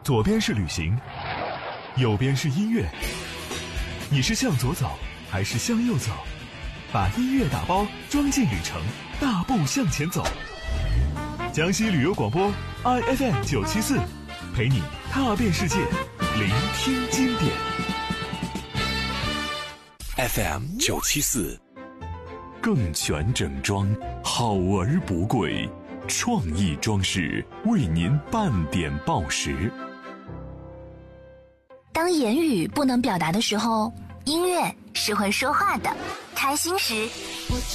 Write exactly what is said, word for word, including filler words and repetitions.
左边是旅行，右边是音乐。你是向左走还是向右走？把音乐打包装进旅程，大步向前走。江西旅游广播 I F M 九七四，陪你踏遍世界，聆听经典。 F M 九七四，更全整装，好而不贵，创意装饰为您半点报时。 当言语不能表达的时候，音乐是会说话的。开心时